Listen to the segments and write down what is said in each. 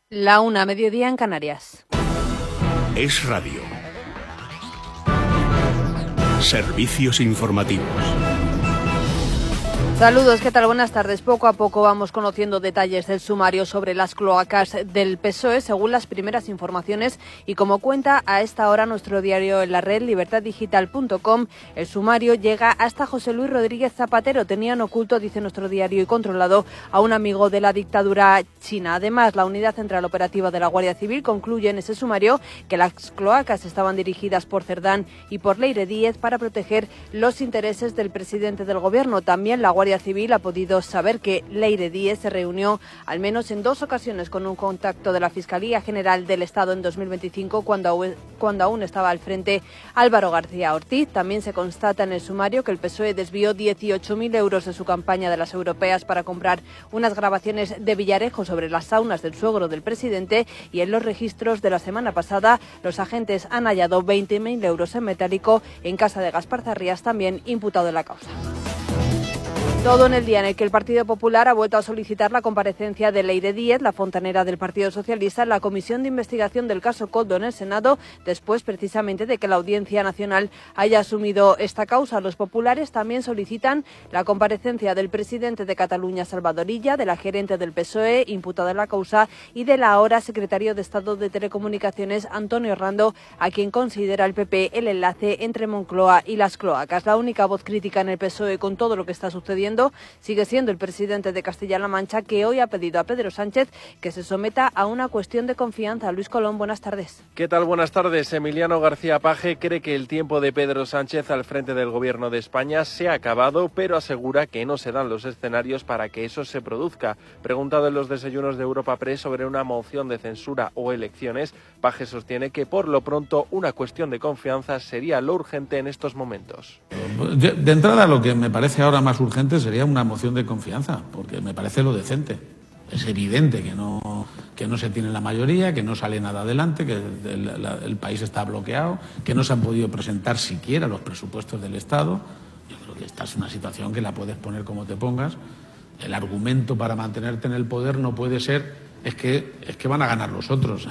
La 1, mediodía en Canarias. Es Radio. Servicios informativos. Saludos, ¿qué tal? Buenas tardes. Poco a poco vamos conociendo detalles del sumario sobre las cloacas del PSOE, según las primeras informaciones, y como cuenta a esta hora nuestro diario en la red, libertaddigital.com, el sumario llega hasta José Luis Rodríguez Zapatero. Tenían oculto, dice nuestro diario, y controlado a un amigo de la dictadura china. Además, la Unidad Central Operativa de la Guardia Civil concluye en ese sumario que las cloacas estaban dirigidas por Cerdán y por Leire Díez para proteger los intereses del presidente del gobierno. También la Guardia Civil ha podido saber que Leire Díez se reunió al menos en 2 ocasiones con un contacto de la Fiscalía General del Estado en 2025, cuando aún estaba al frente Álvaro García Ortiz. También se constata en el sumario que el PSOE desvió 18.000 euros de su campaña de las europeas para comprar unas grabaciones de Villarejo sobre las saunas del suegro del presidente, y en los registros de la semana pasada los agentes han hallado 20.000 euros en metálico en casa de Gaspar Zarrías, también imputado en la causa. Todo en el día en el que el Partido Popular ha vuelto a solicitar la comparecencia de Leire Díez, la fontanera del Partido Socialista, en la Comisión de Investigación del caso Koldo en el Senado, después precisamente de que la Audiencia Nacional haya asumido esta causa. Los populares también solicitan la comparecencia del presidente de Cataluña, Salvador Illa, de la gerente del PSOE, imputada en la causa, y del ahora secretario de Estado de Telecomunicaciones, Antonio Rando, a quien considera el PP el enlace entre Moncloa y las cloacas. La única voz crítica en el PSOE con todo lo que está sucediendo sigue siendo el presidente de Castilla-La Mancha, que hoy ha pedido a Pedro Sánchez que se someta a una cuestión de confianza. Luis Colón, buenas tardes. ¿Qué tal? Buenas tardes. Emiliano García Paje cree que el tiempo de Pedro Sánchez al frente del Gobierno de España se ha acabado, pero asegura que no se dan los escenarios para que eso se produzca. Preguntado en los desayunos de Europa Press sobre una moción de censura o elecciones, Paje sostiene que por lo pronto una cuestión de confianza sería lo urgente en estos momentos. De entrada, lo que me parece ahora más urgente sería una moción de confianza, porque me parece lo decente. Es evidente que no se tiene la mayoría, que no sale nada adelante, que el país está bloqueado, que no se han podido presentar siquiera los presupuestos del Estado. Yo creo que esta es una situación que la puedes poner como te pongas. El argumento para mantenerte en el poder no puede ser es que van a ganar los otros.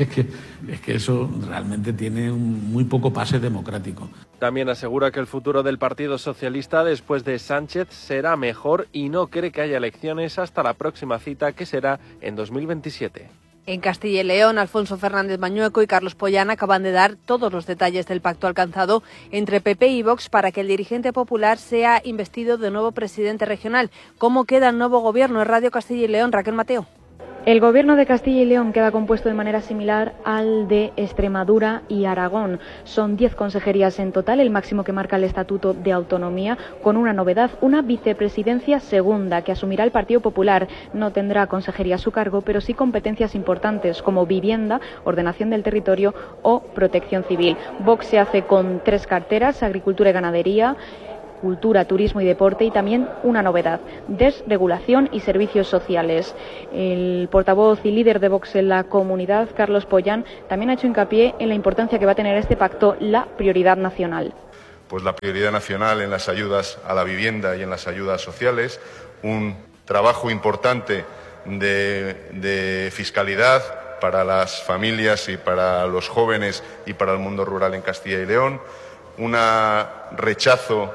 es que eso realmente tiene muy poco pase democrático. También asegura que el futuro del Partido Socialista después de Sánchez será mejor y no cree que haya elecciones hasta la próxima cita, que será en 2027. En Castilla y León, Alfonso Fernández Mañueco y Carlos Pollán acaban de dar todos los detalles del pacto alcanzado entre PP y Vox para que el dirigente popular sea investido de nuevo presidente regional. ¿Cómo queda el nuevo gobierno? En Radio Castilla y León, Raquel Mateo. El Gobierno de Castilla y León queda compuesto de manera similar al de Extremadura y Aragón. Son 10 consejerías en total, el máximo que marca el Estatuto de Autonomía, con una novedad, una vicepresidencia segunda que asumirá el Partido Popular. No tendrá consejería a su cargo, pero sí competencias importantes como vivienda, ordenación del territorio o protección civil. Vox se hace con 3 carteras, agricultura y ganadería, cultura, turismo y deporte, y también una novedad, desregulación y servicios sociales. El portavoz y líder de Vox en la comunidad, Carlos Pollán, también ha hecho hincapié en la importancia que va a tener este pacto, la prioridad nacional. Pues la prioridad nacional en las ayudas a la vivienda y en las ayudas sociales, un trabajo importante de fiscalidad para las familias y para los jóvenes y para el mundo rural en Castilla y León, un rechazo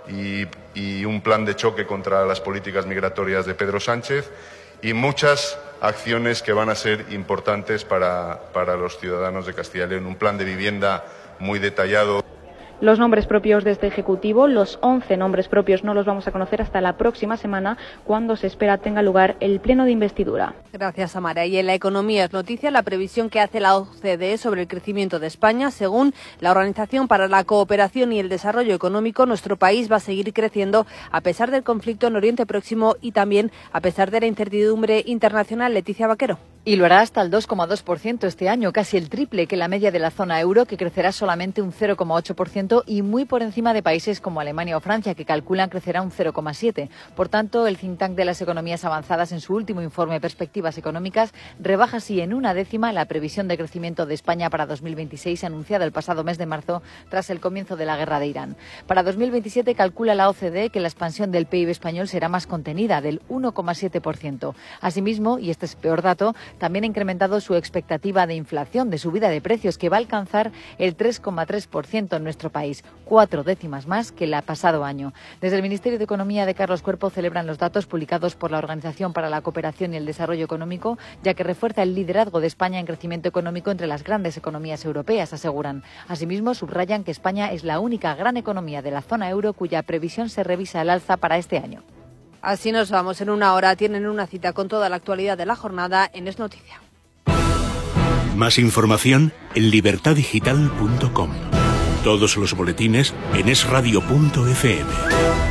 y un plan de choque contra las políticas migratorias de Pedro Sánchez, y muchas acciones que van a ser importantes para los ciudadanos de Castilla y León. Un plan de vivienda muy detallado. Los nombres propios de este Ejecutivo, los 11 nombres propios, no los vamos a conocer hasta la próxima semana, cuando se espera tenga lugar el pleno de investidura. Gracias, Amara. Y en la economía es noticia la previsión que hace la OCDE sobre el crecimiento de España. Según la Organización para la Cooperación y el Desarrollo Económico, nuestro país va a seguir creciendo a pesar del conflicto en Oriente Próximo y también a pesar de la incertidumbre internacional. Leticia Vaquero. Y lo hará hasta el 2,2% este año, casi el triple que la media de la zona euro, que crecerá solamente un 0,8%, y muy por encima de países como Alemania o Francia, que calculan crecerá un 0,7%. Por tanto, el think tank de las economías avanzadas, en su último informe Perspectivas Económicas, rebaja así en 1/10 la previsión de crecimiento de España para 2026, anunciada el pasado mes de marzo tras el comienzo de la guerra de Irán. Para 2027 calcula la OCDE que la expansión del PIB español será más contenida, del 1,7%. Asimismo, y este es peor dato, También ha incrementado su expectativa de inflación, de subida de precios, que va a alcanzar el 3,3% en nuestro país, 4 décimas más que el pasado año. Desde el Ministerio de Economía de Carlos Cuerpo celebran los datos publicados por la Organización para la Cooperación y el Desarrollo Económico, ya que refuerza el liderazgo de España en crecimiento económico entre las grandes economías europeas, aseguran. Asimismo, subrayan que España es la única gran economía de la zona euro cuya previsión se revisa al alza para este año. Así nos vamos. En una hora tienen una cita con toda la actualidad de la jornada en Es Noticia. Más información en libertadigital.com. Todos los boletines en esradio.fm.